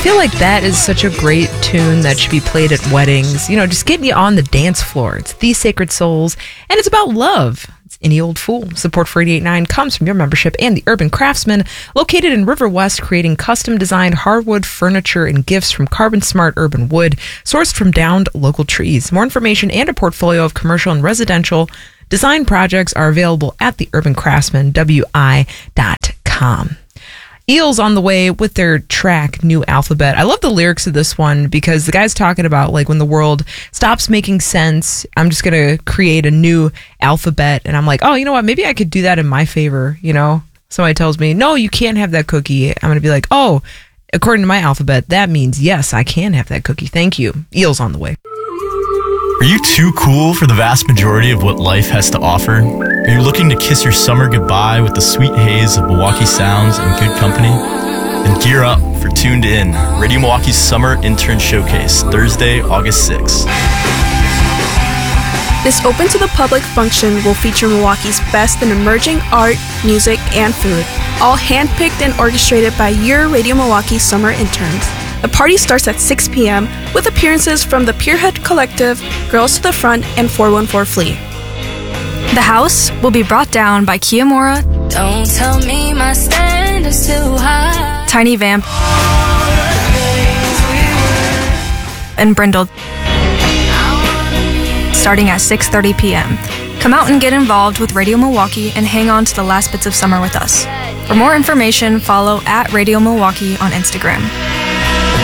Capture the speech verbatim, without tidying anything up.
feel like that is such a great tune that should be played at weddings. You know, just getting you on the dance floor. It's These Sacred Souls, and it's about love. It's Any Old Fool. Support for eighty-eight point nine comes from your membership and the Urban Craftsman, located in River West, creating custom-designed hardwood furniture and gifts from Carbon Smart Urban Wood, sourced from downed local trees. More information and a portfolio of commercial and residential design projects are available at the Urban Craftsman, W I dot com. Eels on the way with their track New Alphabet. I love the lyrics of this one because the guy's talking about like when the world stops making sense, I'm just going to create a new alphabet. And I'm like, oh, you know what? Maybe I could do that in my favor. You know, somebody tells me, no, you can't have that cookie. I'm going to be like, oh, according to my alphabet, that means yes, I can have that cookie. Thank you. Eels on the way. Are you too cool for the vast majority of what life has to offer? Are you looking to kiss your summer goodbye with the sweet haze of Milwaukee sounds and good company? Then gear up for Tuned In, Radio Milwaukee's Summer Intern Showcase, Thursday, August sixth. This open to the public function will feature Milwaukee's best in emerging art, music, and food, all handpicked and orchestrated by your Radio Milwaukee summer interns. The party starts at six p.m. with appearances from the Pierhead Collective, Girls to the Front, and four one four Flea. The house will be brought down by Kiyomura, Don't tell me my standards too high. Tiny Vamp, and Brindle, starting at six thirty p.m. Come out and get involved with Radio Milwaukee and hang on to the last bits of summer with us. For more information, follow at Radio Milwaukee on Instagram.